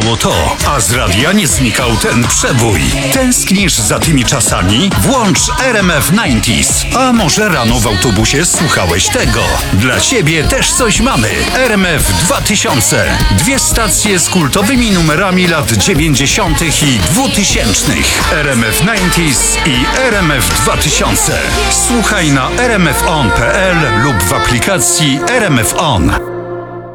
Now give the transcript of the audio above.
było to, a z radia nie znikał ten przebój. Tęsknisz za tymi czasami? Włącz RMF 90s. A może rano w autobusie słuchałeś tego? Dla ciebie też coś mamy. RMF 2000. 2 stacje z kultowymi numerami lat 90. i 2000. RMF 90s i RMF 2000. Słuchaj na rmfon.pl lub w aplikacji RMF On.